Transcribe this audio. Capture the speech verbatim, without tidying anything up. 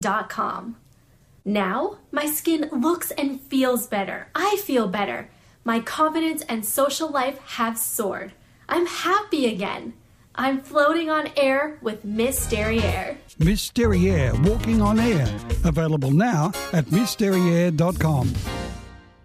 dot com. Now, my skin looks and feels better. I feel better. My confidence and social life have soared. I'm happy again. I'm floating on air with Miss Derriere. Miss Derriere, walking on air. Available now at miss derriere dot com.